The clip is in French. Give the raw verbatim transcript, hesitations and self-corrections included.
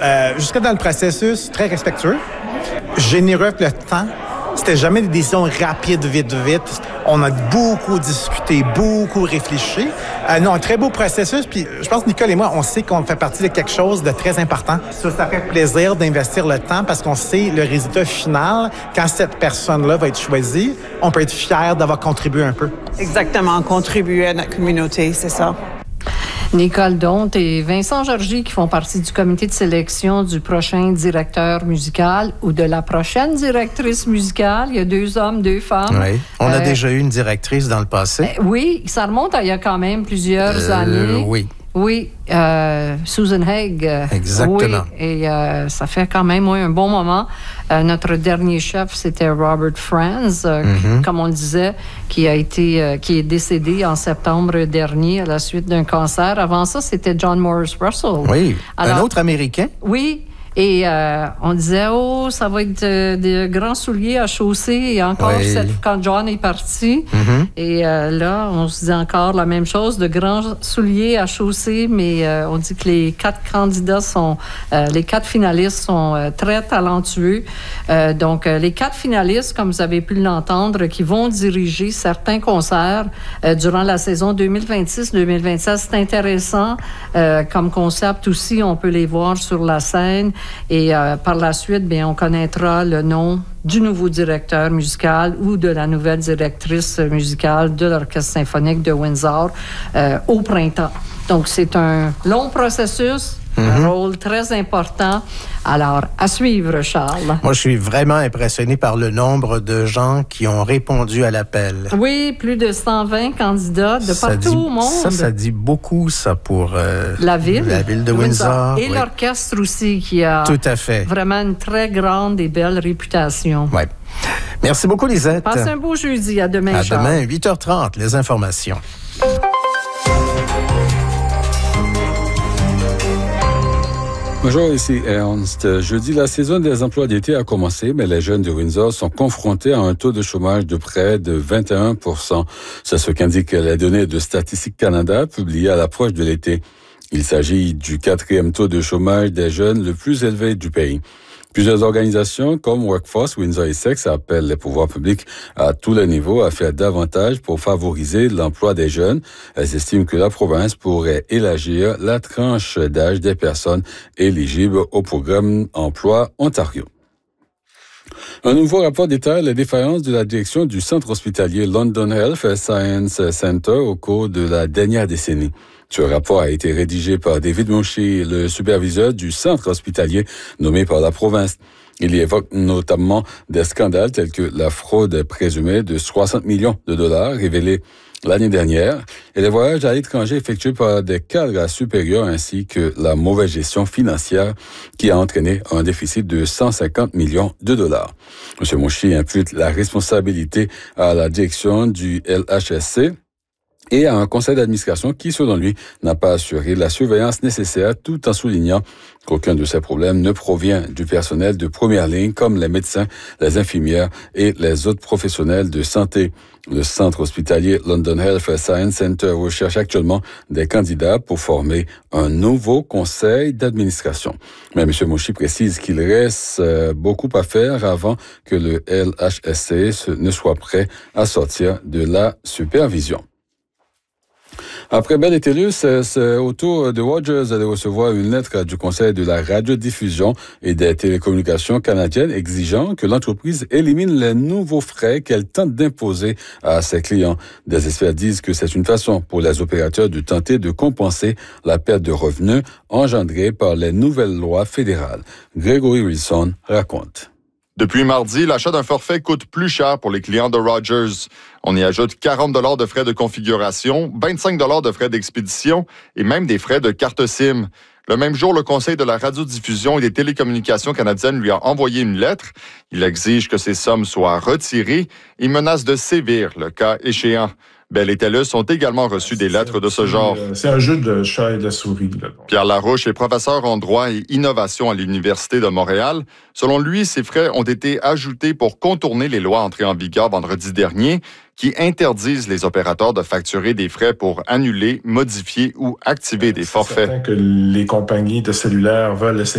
Euh, jusqu'à dans le processus, très respectueux, généreux avec le temps. C'était jamais des décisions rapides, vite, vite. On a beaucoup discuté, beaucoup réfléchi. Euh, non, un très beau processus. Puis je pense que Nicole et moi, on sait qu'on fait partie de quelque chose de très important. Ça, ça fait plaisir d'investir le temps parce qu'on sait le résultat final. Quand cette personne-là va être choisie, on peut être fier d'avoir contribué un peu. Exactement, contribuer à notre communauté, c'est ça. Nicole Donte et Vincent Georgie qui font partie du comité de sélection du prochain directeur musical ou de la prochaine directrice musicale. Il y a deux hommes, deux femmes. Oui. On a euh, déjà eu une directrice dans le passé. Euh, oui, ça remonte à il y a quand même plusieurs euh, années. Oui. Oui, euh, Susan Haig. Exactement. Oui, et euh, ça fait quand même oui, un bon moment. Euh, notre dernier chef, c'était Robert Franz, euh, mm-hmm. comme on le disait, qui a été, euh, qui est décédé en septembre dernier à la suite d'un cancer. Avant ça, c'était John Morris Russell. Oui, Alors, un autre Américain. Oui. Et euh, on disait, oh, ça va être euh, des grands souliers à chausser. Et encore, oui. cette, quand John est parti, mm-hmm. et euh, là, on se dit encore la même chose, de grands souliers à chausser, mais euh, on dit que les quatre candidats sont, euh, les quatre finalistes sont euh, très talentueux. Euh, donc, euh, les quatre finalistes, comme vous avez pu l'entendre, qui vont diriger certains concerts euh, durant la saison deux mille vingt-six deux mille vingt-sept, c'est intéressant. Euh, comme concept aussi, on peut les voir sur la scène. Et euh, par la suite, bien, on connaîtra le nom du nouveau directeur musical ou de la nouvelle directrice musicale de l'Orchestre symphonique de Windsor euh, au printemps. Donc, c'est un long processus, mm-hmm. un rôle très important. Alors, à suivre, Charles. Moi, je suis vraiment impressionné par le nombre de gens qui ont répondu à l'appel. Oui, plus de cent vingt candidats de ça partout dit, au monde. Ça, ça dit beaucoup, ça, pour euh, la ville, la ville de Windsor. Windsor. Et oui. L'orchestre aussi, qui a Tout à fait. vraiment une très grande et belle réputation. Oui. Merci beaucoup, Lisette. Passe un beau jeudi. À demain, À Charles. demain, huit heures trente, les informations. Bonjour, ici Ernst. Jeudi, la saison des emplois d'été a commencé, mais les jeunes de Windsor sont confrontés à un taux de chômage de près de vingt et un pour cent. C'est ce qu'indiquent les données de Statistique Canada publiées à l'approche de l'été. Il s'agit du quatrième taux de chômage des jeunes le plus élevé du pays. Plusieurs organisations comme Workforce, Windsor et Sex appellent les pouvoirs publics à tous les niveaux à faire davantage pour favoriser l'emploi des jeunes. Elles estiment que la province pourrait élargir la tranche d'âge des personnes éligibles au programme Emploi Ontario. Un nouveau rapport détaille les défaillances de la direction du centre hospitalier London Health Science Centre au cours de la dernière décennie. Ce rapport a été rédigé par David Mouchy, le superviseur du centre hospitalier nommé par la province. Il y évoque notamment des scandales tels que la fraude présumée de soixante millions de dollars révélée l'année dernière et les voyages à l'étranger effectués par des cadres supérieurs ainsi que la mauvaise gestion financière qui a entraîné un déficit de cent cinquante millions de dollars. M. Mouchy impute la responsabilité à la direction du L H S C et à un conseil d'administration qui, selon lui, n'a pas assuré la surveillance nécessaire tout en soulignant qu'aucun de ces problèmes ne provient du personnel de première ligne comme les médecins, les infirmières et les autres professionnels de santé. Le centre hospitalier London Health Science Centre recherche actuellement des candidats pour former un nouveau conseil d'administration. Mais M. Mouchy précise qu'il reste beaucoup à faire avant que le L H S C ne soit prêt à sortir de la supervision. Après Bell et Telus, c'est au tour de Rogers de recevoir une lettre du Conseil de la radiodiffusion et des télécommunications canadiennes exigeant que l'entreprise élimine les nouveaux frais qu'elle tente d'imposer à ses clients. Des experts disent que c'est une façon pour les opérateurs de tenter de compenser la perte de revenus engendrée par les nouvelles lois fédérales. Gregory Wilson raconte. Depuis mardi, l'achat d'un forfait coûte plus cher pour les clients de Rogers. On y ajoute quarante dollars de frais de configuration, vingt-cinq dollars de frais d'expédition et même des frais de carte SIM. Le même jour, le Conseil de la radiodiffusion et des télécommunications canadiennes lui a envoyé une lettre. Il exige que ces sommes soient retirées et menace de sévir le cas échéant. Bell et Telus ont également reçu des lettres de ce genre. C'est un jeu de chat et de la souris. Là. Pierre Larouche est professeur en droit et innovation à l'Université de Montréal. Selon lui, ces frais ont été ajoutés pour contourner les lois entrées en vigueur vendredi dernier qui interdisent les opérateurs de facturer des frais pour annuler, modifier ou activer des forfaits. C'est certain que les compagnies de cellulaire veulent essayer